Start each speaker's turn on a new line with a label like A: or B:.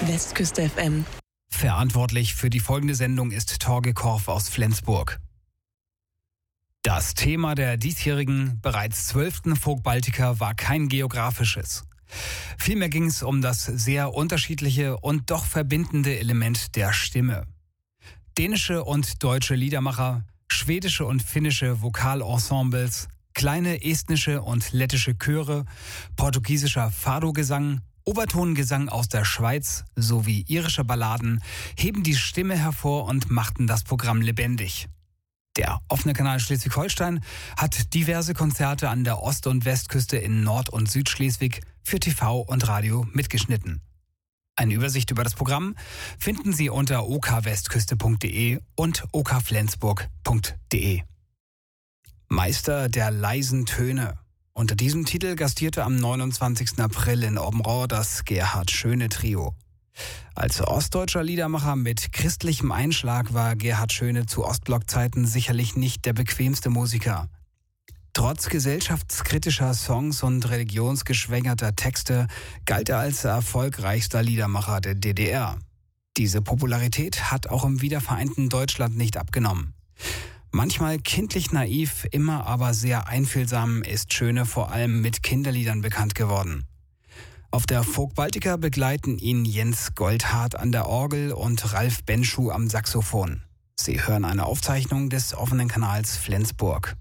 A: Westküste FM.
B: Verantwortlich für die folgende Sendung ist Torge Korff aus Flensburg. Das Thema der diesjährigen, bereits 12. Folk Baltica war kein geografisches. Vielmehr ging es um das sehr unterschiedliche und doch verbindende Element der Stimme. Dänische und deutsche Liedermacher, schwedische und finnische Vokalensembles, kleine estnische und lettische Chöre, portugiesischer Fado-Gesang, Obertongesang aus der Schweiz sowie irische Balladen heben die Stimme hervor und machten das Programm lebendig. Der offene Kanal Schleswig-Holstein hat diverse Konzerte an der Ost- und Westküste in Nord- und Südschleswig für TV und Radio mitgeschnitten. Eine Übersicht über das Programm finden Sie unter okwestküste.de und okflensburg.de. Meister der leisen Töne. Unter diesem Titel gastierte am 29. April in Obbenrau das Gerhard Schöne Trio. Als ostdeutscher Liedermacher mit christlichem Einschlag war Gerhard Schöne zu Ostblockzeiten sicherlich nicht der bequemste Musiker. Trotz gesellschaftskritischer Songs und religionsgeschwängerter Texte galt er als erfolgreichster Liedermacher der DDR. Diese Popularität hat auch im wiedervereinten Deutschland nicht abgenommen. Manchmal kindlich naiv, immer aber sehr einfühlsam ist Schöne vor allem mit Kinderliedern bekannt geworden. Auf der Folk Baltica begleiten ihn Jens Goldhardt an der Orgel und Ralf Benschuh am Saxophon. Sie hören eine Aufzeichnung des offenen Kanals Flensburg.